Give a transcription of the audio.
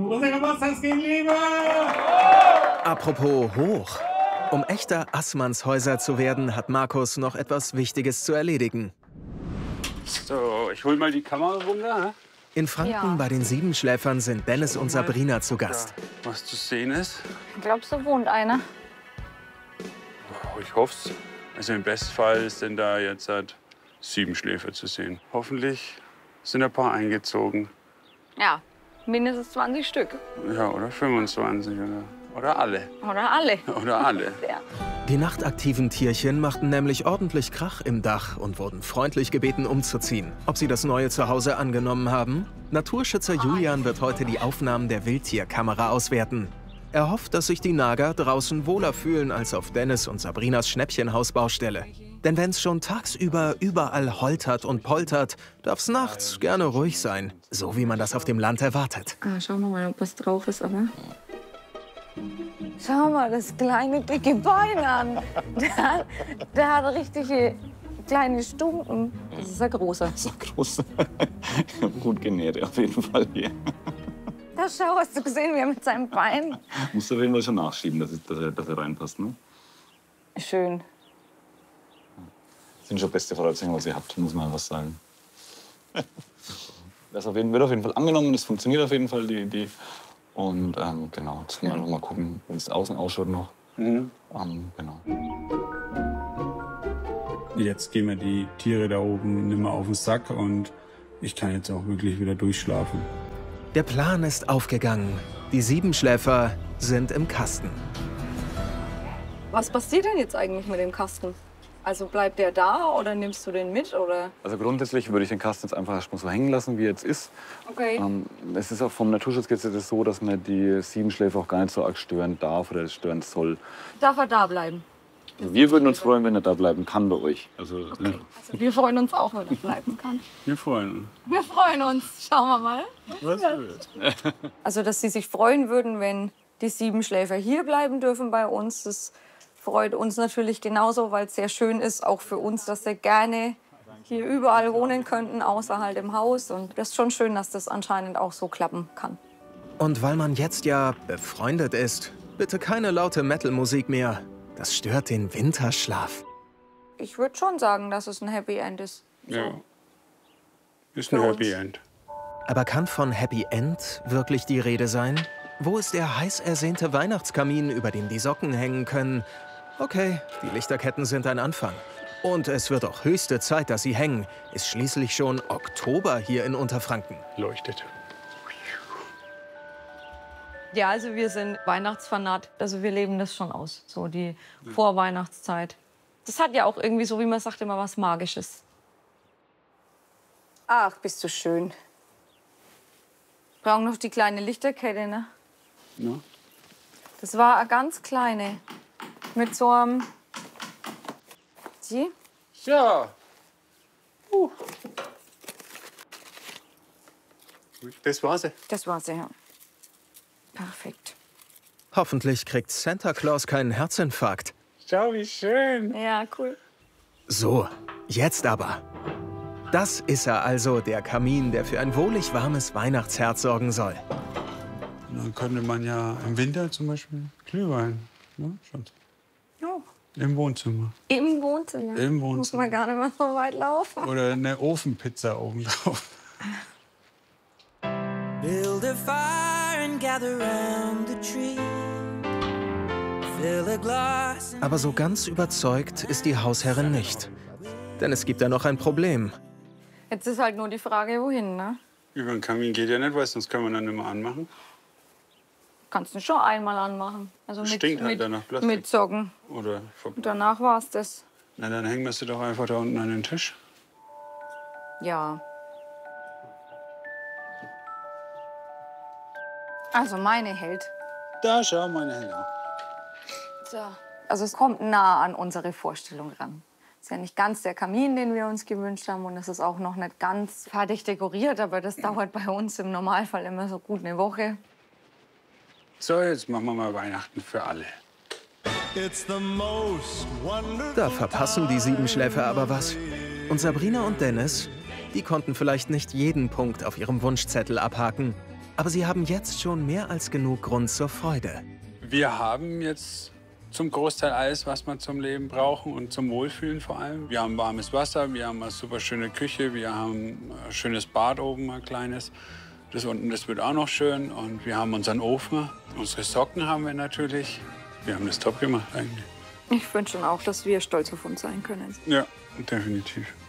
Unser Geburtstagsgehen, Liebe! Apropos hoch. Um echter Assmannshäuser zu werden, hat Markus noch etwas Wichtiges zu erledigen. So, ich hol mal die Kamera runter. In Franken bei den Siebenschläfern sind Dennis und Sabrina zu Gast. Was zu sehen ist. Glaubst du, wohnt einer? Oh, ich hoff's. Also im Bestfall sind da jetzt halt 7 Schläfer zu sehen. Hoffentlich sind ein paar eingezogen. Ja, mindestens 20 Stück. Ja, oder 25 oder alle. Oder alle. Oder alle. Ja. Die nachtaktiven Tierchen machten nämlich ordentlich Krach im Dach und wurden freundlich gebeten, umzuziehen. Ob sie das neue Zuhause angenommen haben? Naturschützer Julian wird heute die Aufnahmen der Wildtierkamera auswerten. Er hofft, dass sich die Nager draußen wohler fühlen als auf Dennis und Sabrinas Schnäppchenhausbaustelle. Denn wenn es schon tagsüber überall holtert und poltert, darf es nachts gerne ruhig sein. So wie man das auf dem Land erwartet. Schauen wir mal, ob was drauf ist, aber... Schau mal das kleine, dicke Bein an. Der hat richtige kleine Stumpen. Das ist ein großer. Das ist ein großer. Gut genährt, auf jeden Fall hier. Da schau, hast du gesehen, wie er mit seinem Bein... Musst du auf jeden Fall schon nachschieben, dass er reinpasst, ne? Schön. Das sind schon beste Voraussetzungen, was ihr habt, muss man was sagen. Das wird auf jeden Fall angenommen, das funktioniert auf jeden Fall, die Idee. Und genau, jetzt müssen wir noch mal gucken, wie es außen ausschaut noch. Genau. Jetzt gehen wir die Tiere da oben nicht mehr auf den Sack und ich kann jetzt auch wirklich wieder durchschlafen. Der Plan ist aufgegangen. Die Siebenschläfer sind im Kasten. Was passiert denn jetzt eigentlich mit dem Kasten? Also bleibt der da oder nimmst du den mit? Oder? Also grundsätzlich würde ich den Kasten jetzt einfach erstmal so hängen lassen, wie er jetzt ist. Okay. Es ist auch vom Naturschutzgesetz so, dass man die Siebenschläfer auch gar nicht so arg stören darf oder stören soll. Darf er da bleiben? Also wir würden uns freuen, wenn er da bleiben kann bei euch. Also, Okay. Also wir freuen uns auch, wenn er bleiben kann. Wir freuen uns. Wir freuen uns. Schauen wir mal. Was wird? Also, dass Sie sich freuen würden, wenn die Siebenschläfer hier bleiben dürfen bei uns. Das freut uns natürlich genauso, weil es sehr schön ist, auch für uns, dass sie gerne hier überall wohnen könnten, außer halt im Haus. Und das ist schon schön, dass das anscheinend auch so klappen kann. Und weil man jetzt ja befreundet ist, bitte keine laute Metal-Musik mehr. Das stört den Winterschlaf. Ich würde schon sagen, dass es ein Happy End ist. So. Ja. Ist ein Happy End. Aber kann von Happy End wirklich die Rede sein? Wo ist der heiß ersehnte Weihnachtskamin, über dem die Socken hängen können? Okay, die Lichterketten sind ein Anfang. Und es wird auch höchste Zeit, dass sie hängen. Ist schließlich schon Oktober hier in Unterfranken. Leuchtet. Ja, also wir sind Weihnachtsfanat. Also wir leben das schon aus, so die Vorweihnachtszeit. Das hat ja auch irgendwie, so wie man sagt, immer was Magisches. Ach, bist du schön. Brauchen noch die kleine Lichterkette, ne? Ja. Das war eine ganz kleine. Mit so einem... Sie? Ja. Das war sie. Das war sie, ja. Perfekt. Hoffentlich kriegt Santa Claus keinen Herzinfarkt. Schau, wie schön. Ja, cool. So, jetzt aber. Das ist er also, der Kamin, der für ein wohlig warmes Weihnachtsherz sorgen soll. Dann könnte man ja im Winter zum Beispiel Glühwein. Ne? Schon. Oh. Im Wohnzimmer. Im Wohnzimmer. Im Wohnzimmer. Muss man gar nicht mehr so weit laufen. Oder eine Ofenpizza oben drauf. Build a fire and gather round the tree. Fill a glass and Aber so ganz überzeugt ist die Hausherrin nicht. Denn es gibt da noch ein Problem. Jetzt ist halt nur die Frage, wohin, ne? Über den Kamin geht ja nicht, weil sonst können wir dann nicht mehr anmachen. Kannst du schon einmal anmachen. Also Stinkt halt danach Plastik. mit Socken. Oder Und danach war's das. Na, dann hängen wir sie doch einfach da unten an den Tisch. Ja. Also meine hält. Da, schau, meine Hände. So. Also es kommt nah an unsere Vorstellung ran. Es ist ja nicht ganz der Kamin, den wir uns gewünscht haben. Und es ist auch noch nicht ganz fertig dekoriert. Aber das dauert bei uns im Normalfall immer so gut eine Woche. So, jetzt machen wir mal Weihnachten für alle. Da verpassen die Siebenschläfer aber was. Und Sabrina und Dennis, die konnten vielleicht nicht jeden Punkt auf ihrem Wunschzettel abhaken. Aber sie haben jetzt schon mehr als genug Grund zur Freude. Wir haben jetzt zum Großteil alles, was wir zum Leben brauchen und zum Wohlfühlen vor allem. Wir haben warmes Wasser, wir haben eine super schöne Küche, wir haben ein schönes Bad oben, ein kleines. Das unten, das wird auch noch schön. Und wir haben unseren Ofen, unsere Socken haben wir natürlich. Wir haben das top gemacht eigentlich. Ich finde schon auch, dass wir stolz auf uns sein können. Ja, definitiv.